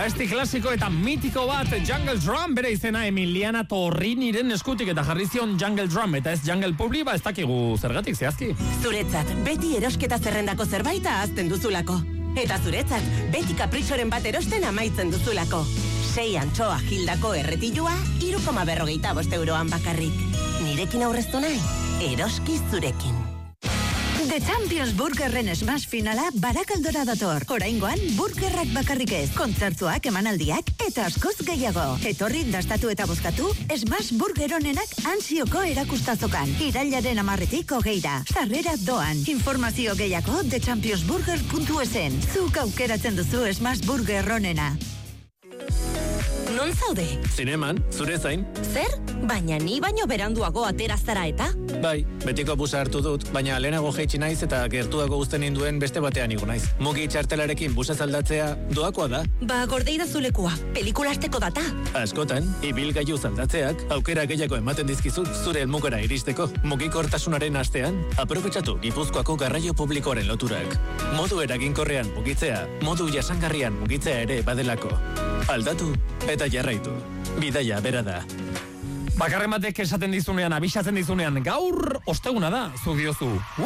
Abesti klasiko eta mitiko bat, Jungle Drum, bere izena Emiliana Torriniren eskutik eta jarri zion Jungle Drum, eta ez Jungle Publi, ez dakigu zergatik zehazki. Zuretzat, beti erosketa zerrendako zerbaita azten duzulako. Eta zuretzat, beti kapritxoren bat erosten amaitzen duzulako. 6 antxoa Gildako erretilua, 3,45 euroan bakarrik. Nirekin aurreztu nahi, eroski zurekin. The Champions Burgerren smash finala Barakaldora dator. Oraingoan, burgerrak bakarrik ez, kontzertuak, emanaldiak eta askoz gehiago. Etorri, dastatu eta bozkatu, smash burger onenak ansioko erakustazokan. Irailaren 10-tik 20. Sarrera doan. Informazio gehiago thechampionsburger.esen. Zuk aukeratzen duzu smash burger onena. Non zaude? Zineman, zure zain. Zer? Baina ni baino beranduago atera zara eta? Bai, betiko busa hartu dut, baina lehenago jaitsi naiz eta gertuago uzten induen beste batean igo naiz. Mugi txartelarekin busa zaldatzea doakoa da. Ba, gordei da zulekua, pelikula hasteko data. Askotan, ibilgailu zaldatzeak aukera gehiago ematen dizkizu zure helmugara iristeko. Mugikortasunaren astean, aprobetxatu Gipuzkoako garraio publikoaren loturak. Modu eraginkorrean mugitzea, modu jasangarrian mugitzea ere badelako. Aldatu eta jarraitu. Bidaia bera da. Bakarren batek esaten dizunean, abisatzen dizunean, gaur osteguna da, zu diozu.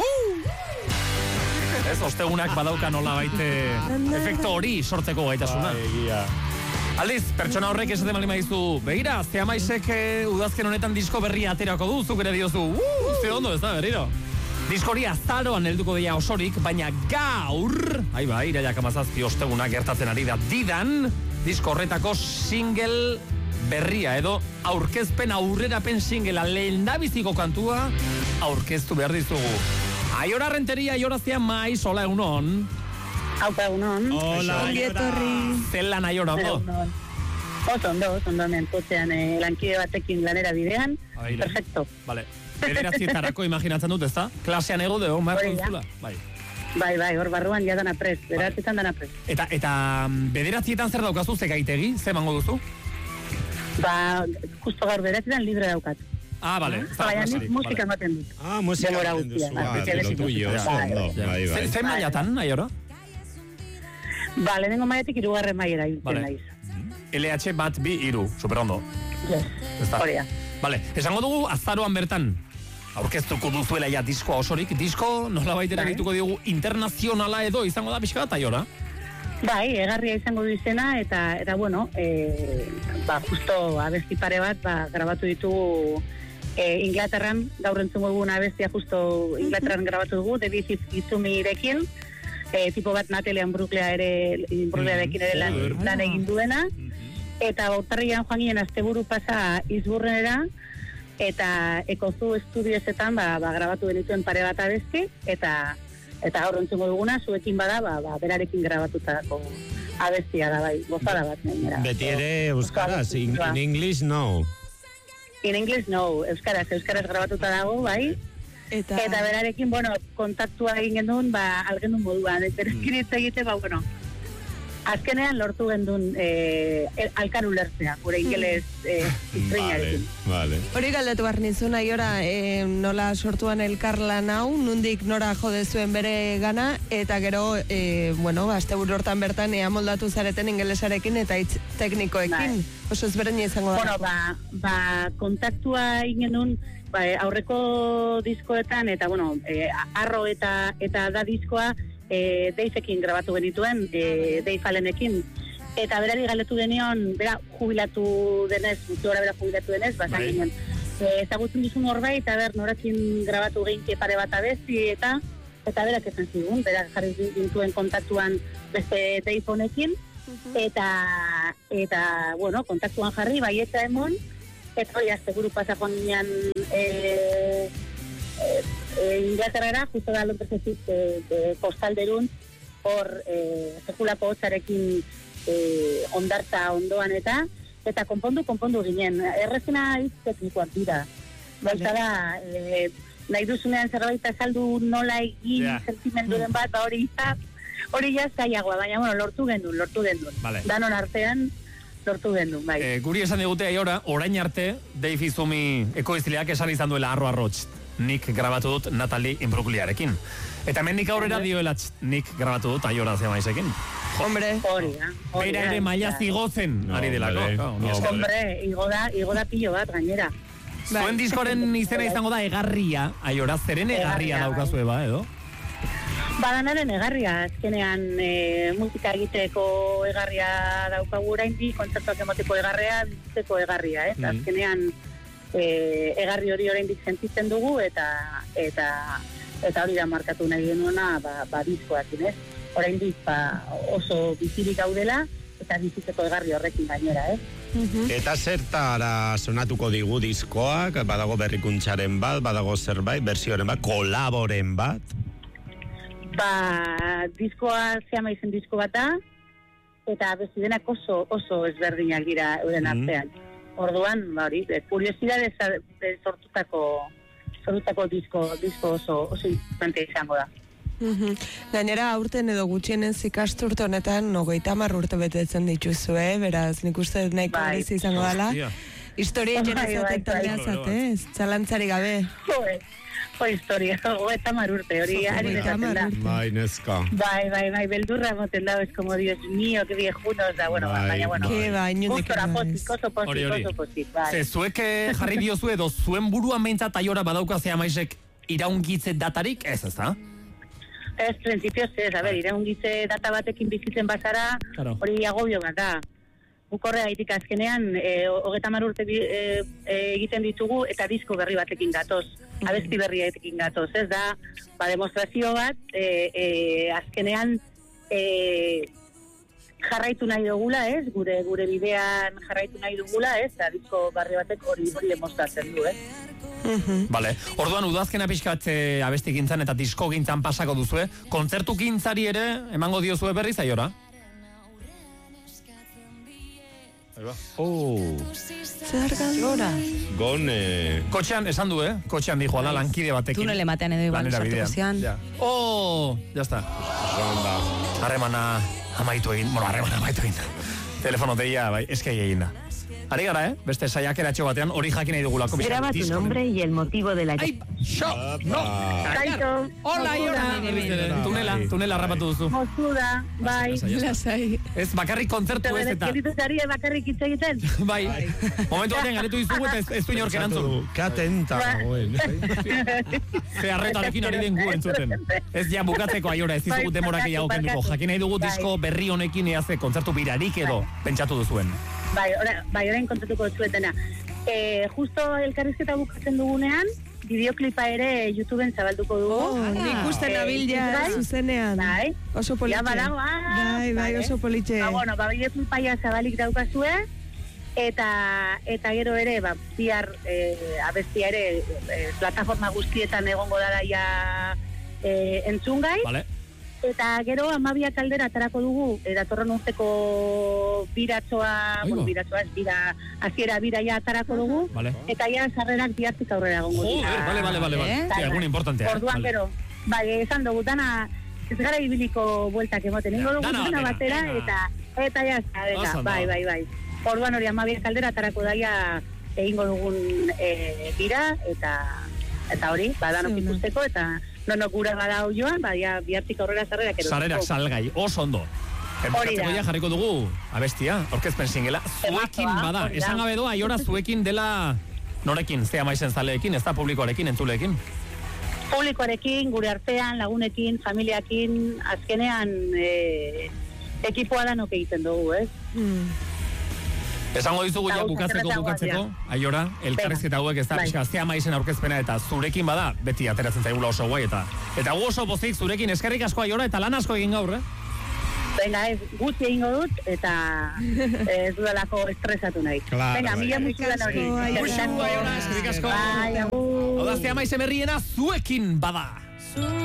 Ez, ostegunak badauka nola baite efekto hori sortzeko gaitasuna. Aldiz, pertsona horrek esaten bali maizu, begira, Zeamaisek udazken honetan disko berria aterako du, zuk ere diozu, ze ondo ez da, berriro. Disko hori azaroan helduko dira osorik, baina gaur, irailak 17 osteguna gertatzen ari da didan, disko horretako single berria edo aurkezpen aurrerapen singlea lehendabiziko kantua aurkeztu behar dizugu. Aiora Renteria, Aiora Zian Maiz, hola egunon. Aupa egunon. Hola, Aiora. Zelan Aiora, ondo? Oso ondo, kotxean lankide batekin lanera bidean. Perfecto. Vale. Bederatzietarako imaginatzen dut, ezta? Klasean ego de hon beharko duzula. Bai, hor barruan ja dana prest, bederatzietan dana prest. Eta bederatzietan zer daukazu, ze gaitegi, ze mango duzu? Ba, justo gaur bederatzietan libre daukat. Ah, vale. Baina nik musika ematen dut. Ah, musika ematen duzu. Lo tuyo, ondo. Ze mailatan, Aiora? Ba, lehenengo mailatik 3. mailara irten naiz. LH bat 2 3, superondo. Yes, hori da. Vale, esango dugu azaroan bertan aurkeztuko duzuela ja diskoa osorik. Disko nola baitera dituko diogu internazionala edo izango da pixka bat, Aiora? Bai, egarria izango du izena eta bueno, justo abesti pare bat grabatu ditugu Inglaterran, gaur entzungo dugun abestia justo Inglaterran grabatu dugu, The Beat Is To Me-rekin, tipo bat Natalia Imbrugliarekin ere lan egin duena, eta urtarrian joan ginen asteburu pasa Izburrenera, eta Ekozu Estudiosetan grabatu genituen pare bat abesti, eta gaur entzungo duguna, zuekin bada, berarekin grabatutako abestia da, bai, gozada bat. Beti ere euskaraz, in English no. In English no, euskaraz grabatuta dago, bai. Eta berarekin, bueno, kontaktua egin gendun, algendun moduan, berekin hitz egite, bueno, azkenean lortu gendun alkan ulertzea, gure ingeles iztreinarekin. Vale. Hori galdetu behar nizun, Aiora, nola sortuan elkarlan hau, nundik nora jode zuen bere gana, eta gero, asteburu hortan bertan amoldatu zareten ingelesarekin eta hitz teknikoekin. Oso ezberdin izango da. Bueno, kontaktua egin genuen, aurreko diskoetan, eta arro eta da diskoa, Deizekin grabatu genituen, Deifalenekin, eta berari galdetu genion, bera jubilatu denez, bera jubilatu denez, basan ginen. Ezagutzen duzun horbait, eta norakin grabatu geinke pare bat abesti, eta berak esan zigun, berak jarri gintuen kontaktuan beste Deifonekin, eta kontaktuan jarri, baietza emon, eta hori asteguru pasa joan ginen Inglaterrara, justo da lonprezetik postalderun, hor sekulako hotzarekin ondartza ondoan eta konpondu ginen. Errezena hitz teknikoak dira. Baita da, nahi duzunean zerbait azaldu nola egin sentimenduren bat, hori ja zailagoa, baina lortu gendun. Danon artean lortu gendun, bai. Guri esan digute Aiora, orain arte, Dave Izumi ekoizleak esan izan duela arro-arrotx. Nik grabatu dut Natalie Imbrugliarekin. Eta hemendik aurrera dioela nik grabatu dut Aiora Zeamaisekin. Hombre. Hori da. Bera ere maila zigotzen ari delako. Hombre, igo da pillo bat, gainera. Zuen diskoren izena izango da Egarria, aiora, zeren Egarria daukazue ba, edo? Badanaren egarria, azkenean musika egiteko egarria daukagu oraindik, kontzertuak emoteko egarria, bizitzeko egarria, Azkenean egarri hori oraindik sentitzen dugu eta hori da markatu nahi genuena diskoakin, Oraindik oso bizirik gaudela eta bizitzeko egarri horrekin gainera, Eta zertara sonatuko digu diskoak, badago berrikuntzaren bat, badago zerbait, bersioren bat, kolaboren bat? Diskoa zehama izen disko bat da, eta bezidenak oso ezberdinak dira euren artean. Orduan, kuriosidade sortutako disko oso importante izango da. Gainera, aurten edo gutxienez ikasturte honetan 30 urte betetzen dituzue, beraz, nik uste nahiko berezi izango dela. Historia jenazatek taldea zate, txalantzari gabe. Historia, 30 urte, hori ari bezatzen da. Bai, neska. Bai, beldurra moten dago, es como, Dios mío, que viejunos da, baina, gustora pozik, oso pozik, bai. Ze, zuek jarri diozu edo, zuen buruan behintzat aiora badauka zea maizek iraungitze datarik, ez da? Ez, prinsipioz ez, iraungitze data batekin bizitzen bazara, hori agobio bat da. Bukorrea gaitik azkenean, 30 urte egiten ditugu eta disko berri batekin gatoz, abesti berriekin gatoz, ez da, demostrazio bat, azkenean jarraitu nahi dugula, ez, gure bidean jarraitu nahi dugula, ez, eta disko berri batek hori demostratzen du, ez. Vale, orduan udazkena pixkat abesti gintzan eta disko gintzan pasako duzue, kontzertu gintzari ere emango diozue berriz aiora? Gora. Gone. Kotxean, esan du, Kotxean dijo ala lankide batekin. Tunele matean edo iban sartuko zian. Ya está. Harremana amaitu egin. Telefono deia, bai, eskei egin da. Ari gara, beste saiakeratxo batean hori jakin nahi dugulako. Graba tu nombre y el motivo de la... ¡Ay! ¡Shop! ¡No! Kaito! ¡Hola, Iora! Tunela rapatu duzu. Mozuda, bai. Lasai. Ez bakarrik kontzertu ez eta... Geritutari bakarrik hitz egiten? Bai. Momentu batean galetu dizugu eta ez du inork erantzun. Ke atenta, goen. Ze arretarekin ari den gu entzuten. Ez ja bukatzeko Aiora, ez dizugu demorak gehiago kenduko. Jakin nahi dugu disko berri honekin eaze kontzertu birarik edo pentsatu duzuen. Bai, orain kontatuko zuetena. Justo elkarrizketa bukatzen dugunean, bideoklipa ere YouTubeen zabalduko dugu. Nik uste nabil ja zuzenean. Bai. Oso politxe. Ja badago, Bai, oso politxe. Bideoklipa ja zabalik daukazue, eta gero ere, bihar abestia ere plataforma guztietan egongo dara ja entzungai. Vale. Eta gero 12 kaldera atarako dugu, datorren urteko biratxoa, bira, hasiera bira ja atarako dugu, eta ja sarrerak bihartik aurrera gongo. Vale. Algun importantea. Orduan gero, esan dugu, dana, ez gara ibiliko bueltak emoten, ingo dugu dana batera, eta ja, bai. Orduan hori 12 kaldera atarako daia egingo dugun bira, eta hori, danok ikusteko, eta no gura bada joan, bihartik aurrera sarrerak edo. Sarrerak salgai, oso ondo. Bukatzeko ja jarriko dugu abestia, aurkezpen singela, zuekin bada. Esan gabe doa, Aiora zuekin dela norekin, zea maizen zaleekin, ez da publikoarekin, entzuleekin? Publikoarekin, gure artean, lagunekin, familiakin, azkenean ekipoa danok egiten dugu, ez? Esango dizugu ja bukatzeko, Aiora, elkarrizketa hauek ez da, pixka, zea maizen aurkezpena eta zurekin bada, beti ateratzen zaigula oso guai eta gu oso pozik zurekin eskerrik asko Aiora eta lan asko egin gaur, Venga, gutxi egingo dut eta ez dudalako estresatu nahi. Venga, mila musudan hori. Eskerrik asko. Hau da zea maizen berriena zuekin bada.